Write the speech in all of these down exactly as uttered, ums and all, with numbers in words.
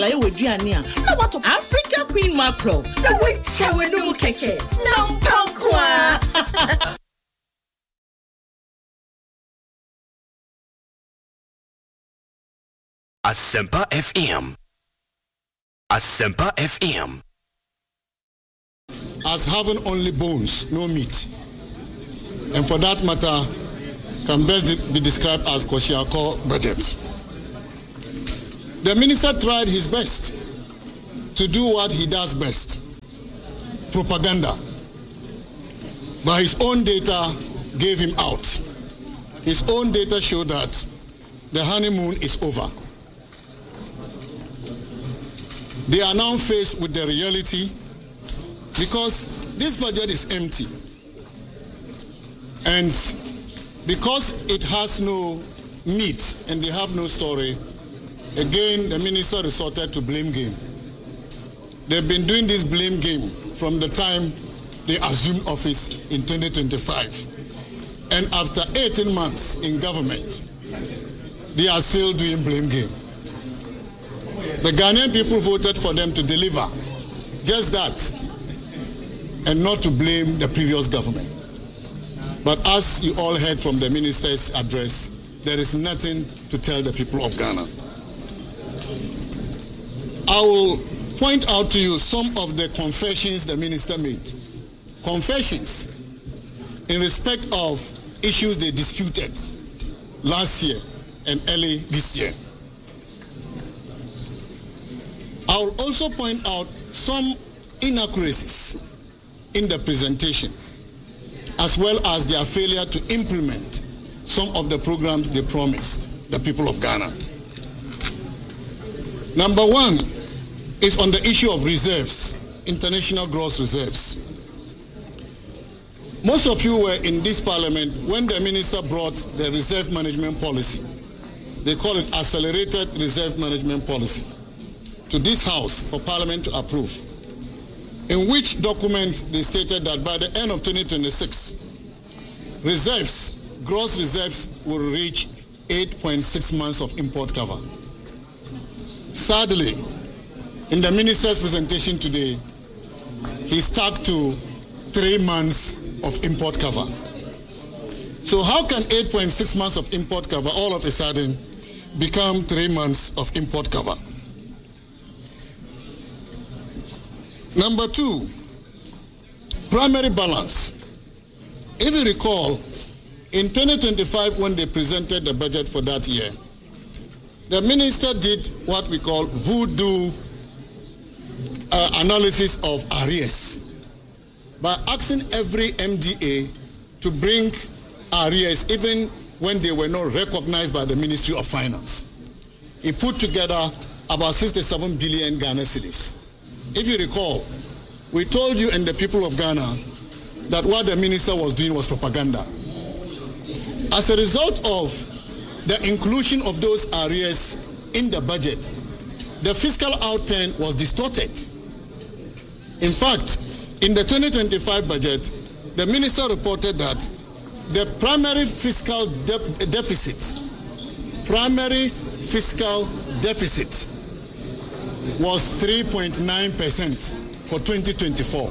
Africa Queen Macro. The way Chawenu Keke. Nampankwa. Asempa F M. Asempa F M. As having only bones, no meat. And for that matter, can best be described as Koscielko budget. The minister tried his best to do what he does best, propaganda. But his own data gave him out. His own data showed that the honeymoon is over. They are now faced with the reality because this budget is empty. And because it has no meat and they have no story, again the minister resorted to blame game. They've been doing this blame game from the time they assumed office in twenty twenty-five. And after eighteen months in government, they are still doing blame game. The Ghanaian people voted for them to deliver just that and not to blame the previous government. But as you all heard from the minister's address, there is nothing to tell the people of Ghana. I will point out to you some of the confessions the minister made. Confessions in respect of issues they disputed last year and early this year. I will also point out some inaccuracies in the presentation, as well as their failure to implement some of the programs they promised the people of Ghana. Number one is on the issue of reserves, international gross reserves. Most of you were in this parliament when the minister brought the reserve management policy. They call it accelerated reserve management policy to this house for parliament to approve, in which document they stated that by the end of twenty twenty-six, reserves, gross reserves will reach eight point six months of import cover. Sadly, in the minister's presentation today, he stuck to three months of import cover. So how can eight point six months of import cover all of a sudden become three months of import cover? Number two, primary balance. If you recall, in twenty twenty-five, when they presented the budget for that year, the minister did what we call voodoo uh, analysis of arrears by asking every M D A to bring arrears even when they were not recognized by the Ministry of Finance. He put together about sixty-seven billion Ghana cedis. If you recall, we told you and the people of Ghana that what the minister was doing was propaganda. As a result of the inclusion of those arrears in the budget, the fiscal outturn was distorted. In fact, in the twenty twenty-five budget, the minister reported that the primary fiscal de- deficit, primary fiscal deficit was three point nine percent for twenty twenty-four.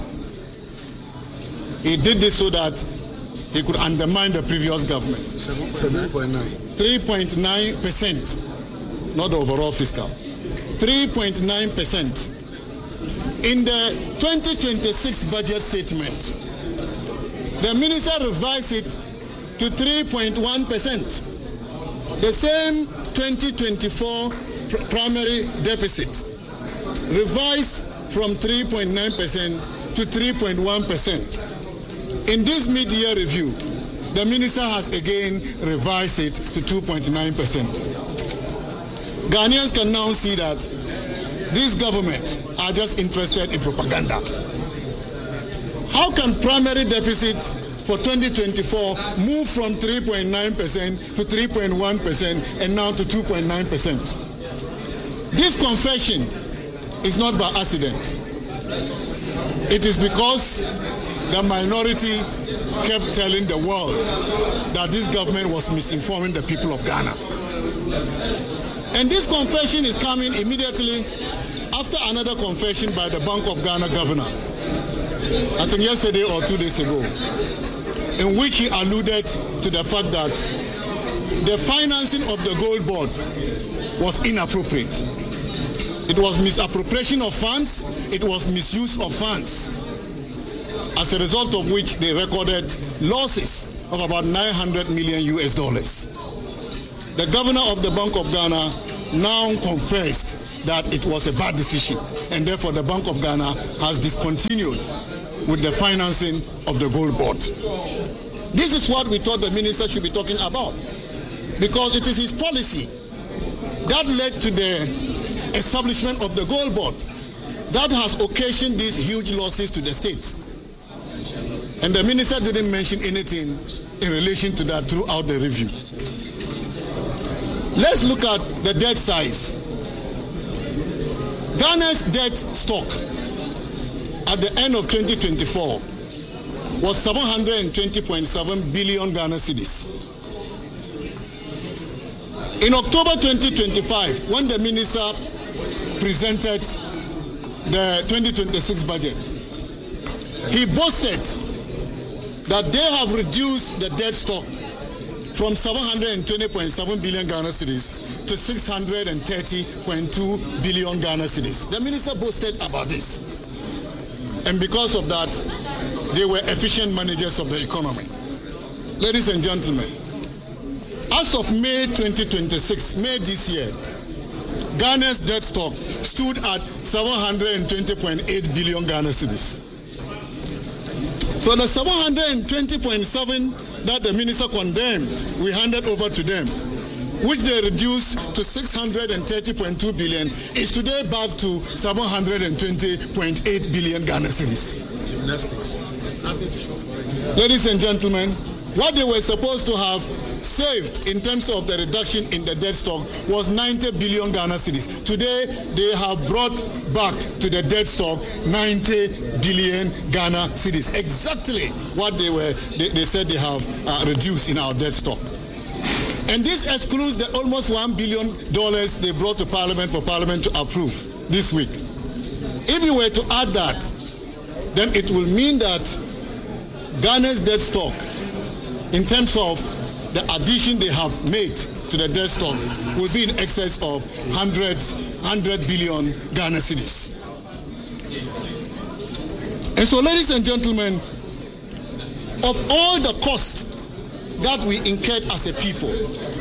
He did this so that he could undermine the previous government. seven point nine. three point nine percent, not the overall fiscal. three point nine percent. In the twenty twenty-six budget statement, the minister revised it to three point one percent. The same twenty twenty-four pr- primary deficit revised from three point nine percent to three point one percent. In this mid-year review, the minister has again revised it to two point nine percent. Ghanaians can now see that this government are just interested in propaganda. How can primary deficit for twenty twenty-four move from three point nine percent to three point one percent and now to two point nine percent? This confession is not by accident. It is because the minority kept telling the world that this government was misinforming the people of Ghana. And this confession is coming immediately after another confession by the Bank of Ghana governor, I think yesterday or two days ago, in which he alluded to the fact that the financing of the gold board was inappropriate. It was misappropriation of funds, it was misuse of funds, as a result of which they recorded losses of about nine hundred million U S dollars. The governor of the Bank of Ghana now confessed that it was a bad decision, and therefore the Bank of Ghana has discontinued with the financing of the gold board. This is what we thought the minister should be talking about, because it is his policy that led to the establishment of the gold board that has occasioned these huge losses to the state. And the minister didn't mention anything in relation to that throughout the review. Let's look at the debt size. Ghana's debt stock at the end of twenty twenty-four was seven hundred twenty point seven billion Ghana cedis. In October twenty twenty-five, when the minister presented the twenty twenty-six budget, he boasted that they have reduced the debt stock from seven hundred twenty point seven billion Ghana cedis to six hundred thirty point two billion Ghana cedis. The minister boasted about this. And because of that, they were efficient managers of the economy. Ladies and gentlemen, as of May twenty twenty-six, May this year, Ghana's debt stock stood at seven hundred twenty point eight billion Ghana cedis. So the seven hundred twenty point seven that the minister condemned, we handed over to them, which they reduced to six hundred thirty point two billion, is today back to seven hundred twenty point eight billion Ghana cedis. Gymnastics. Ladies and gentlemen, what they were supposed to have saved in terms of the reduction in the debt stock was ninety billion Ghana cedis. Today, they have brought back to the debt stock ninety billion Ghana cedis. Exactly what they were, they, they said they have uh, reduced in our debt stock. And this excludes the almost one billion dollars they brought to Parliament for Parliament to approve this week. If you were to add that, then it will mean that Ghana's debt stock, in terms of the addition they have made to the debt stock, will be in excess of one hundred billion Ghana cedis. And so, ladies and gentlemen, of all the costs that we incurred as a people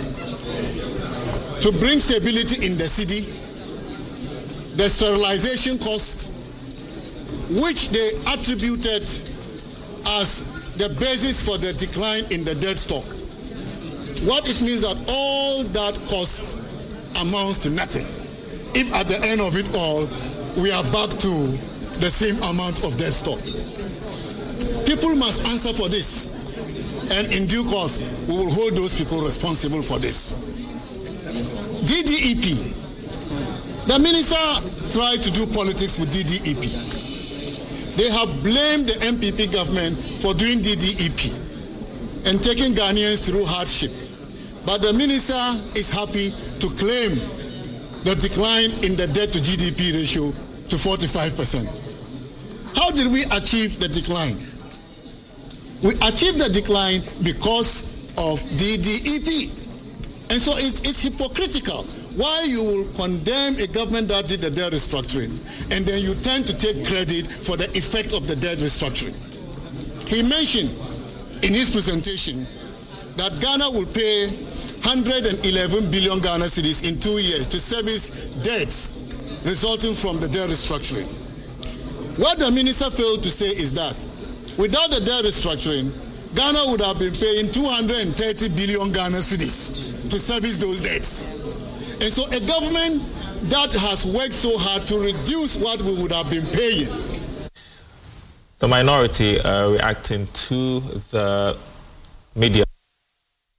to bring stability in the city, the sterilization cost, which they attributed as the basis for the decline in the debt stock, what it means that all that cost amounts to nothing if at the end of it all we are back to the same amount of debt stock. People must answer for this, and in due course we will hold those people responsible for this. D D E P. The minister tried to do politics with D D E P. They have blamed the M P P government for doing D D E P and taking Ghanaians through hardship. But the minister is happy to claim the decline in the debt to G D P ratio to forty-five percent. How did we achieve the decline? We achieved the decline because of D D E P. And so it's, it's hypocritical. Why you will condemn a government that did the debt restructuring, and then you tend to take credit for the effect of the debt restructuring. He mentioned in his presentation that Ghana will pay one hundred eleven billion Ghana cedis in two years to service debts resulting from the debt restructuring. What the minister failed to say is that without the debt restructuring, Ghana would have been paying two hundred thirty billion Ghana cedis to service those debts. And so a government that has worked so hard to reduce what we would have been paying. The minority uh, reacting to the media